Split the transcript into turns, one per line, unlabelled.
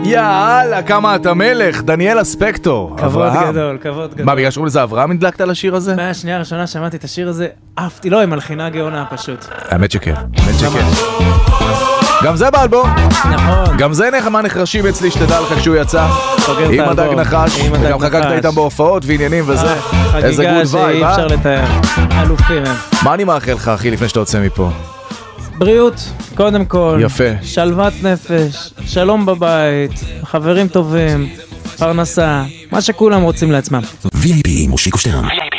יאללה, כמה אתה מלך, דניאל אספקטור.
כבוד גדול, כבוד גדול.
מה, בגלל שקוראים לזה אברהם הדלקת על השיר הזה?
מהשנייה הראשונה שמעתי את השיר הזה, עפתי, לא, עם מלחינה גאונה פשוט.
האמת שכן, האמת שכן. גם זה באלבום.
נכון.
גם זה נחמה נחרשים אצלי, שתדע לך כשהוא יצא.
סוגר את
עם
האלבום.
הדג נחש, וגם חגגת איתם בהופעות ועניינים וזה. איזה גוד וייב,
חגיגה שאי אפשר לתאר. אלופים הם.
מה אני מאחל לך, אחי, לפני שאתה יוצא מפה?
בריאות, קודם כל.
יפה.
שלוות נפש, שלום בבית, חברים טובים, פרנסה, מה שכולם רוצים לעצמם.
VIP מושיקו שטרן.